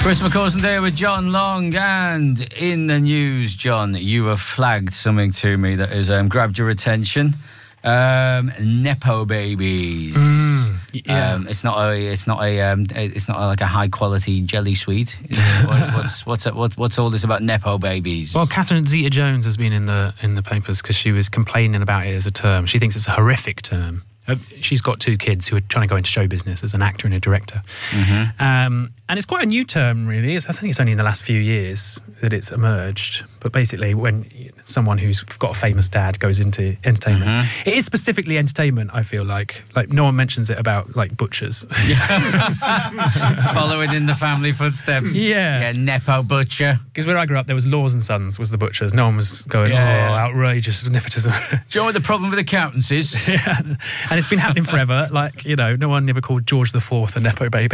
Chris McCausland there with John Long, and in the news, John, you have flagged something to me that has grabbed your attention. Nepo babies. Yeah. It's not like a high quality jelly sweet. What's all this about Nepo babies? Well, Catherine Zeta-Jones has been in the papers because she was complaining about it as a term. She thinks it's a horrific term. She's got 2 kids who are trying to go into show business as an actor and a director. Mm-hmm. And it's quite a new term, really. I think it's only in the last few years that it's emerged. But basically, when someone who's got a famous dad goes into entertainment, it is specifically entertainment, I feel like. Like, no one mentions it about, like, butchers. Following in the family footsteps. Yeah. Nepo butcher. Because when I grew up, there was Laws and Sons was the butchers. No one was going, outrageous nepotism. Do you know what the problem with accountants is? Yeah. And it's been happening forever. Like, you know, no one ever called George IV a Nepo baby.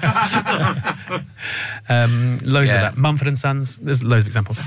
Loads of that. Mumford & Sons. There's loads of examples.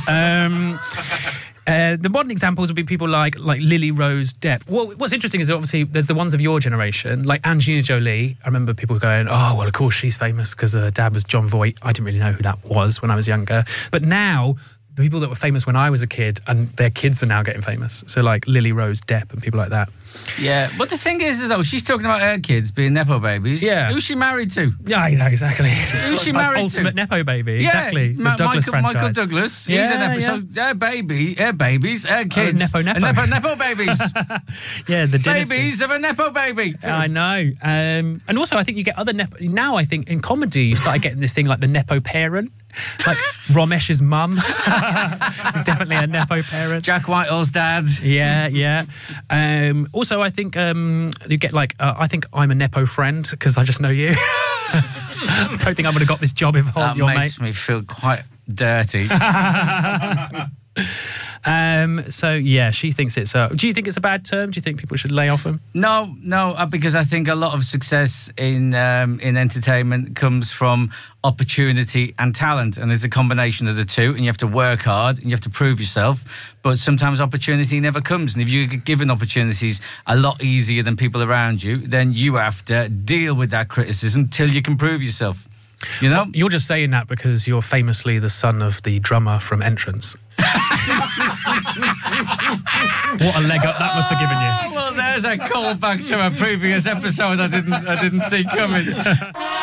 The modern examples would be people like Lily Rose Depp. Well, what's interesting is obviously there's the ones of your generation, like Angelina Jolie. I remember people going, oh, well, of course she's famous because her dad was John Voight. I didn't really know who that was when I was younger. But now, the people that were famous when I was a kid and their kids are now getting famous. So like Lily Rose Depp and people like that. Yeah, but the thing is though, she's talking about her kids being Nepo babies. Yeah. Who's she married to? Yeah, I know, exactly. Who's she married to? Ultimate Nepo baby, exactly. Yeah, the Douglas franchise. Michael Douglas. He's a Nepo. So her babies, her kids. Nepo babies. Yeah, the dynasty. Babies of a Nepo baby. I know. And also I think you get other Nepo... Now I think in comedy you started getting this thing like the Nepo parent. Like Romesh's mum is definitely a Nepo parent. Jack Whitehall's dad. Yeah. Also, I think you get like, I think I'm a Nepo friend because I just know you. I don't think I would have got this job if your mate. That makes me feel quite dirty. So yeah, she thinks it's a... Do you think it's a bad term? Do you think people should lay off them? No, because I think a lot of success in entertainment comes from opportunity and talent, and it's a combination of the two, and you have to work hard and you have to prove yourself, but sometimes opportunity never comes, and if you're given opportunities a lot easier than people around you, then you have to deal with that criticism till you can prove yourself. You know? Well, you're just saying that because you're famously the son of the drummer from Entrance. What a leg up that must have given you. Well, there's a callback to a previous episode I didn't see coming.